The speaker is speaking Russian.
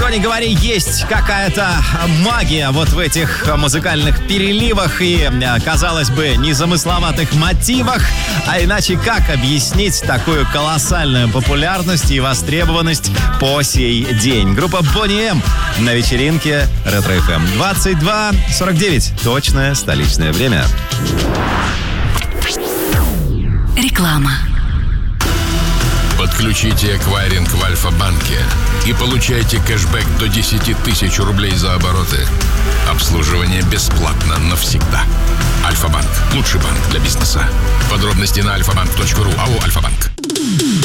Что ни говори, есть какая-то магия вот в этих музыкальных переливах и, казалось бы, незамысловатых мотивах. А иначе как объяснить такую колоссальную популярность и востребованность по сей день? Группа Boney M на вечеринке Ретро FM. 22:49. Точное столичное время. Реклама. Подключите эквайринг в Альфа-банке и получайте кэшбэк до 10 тысяч рублей за обороты. Обслуживание бесплатно навсегда. Альфа-банк. Лучший банк для бизнеса. Подробности на alfabank.ru. АО «Альфа-банк».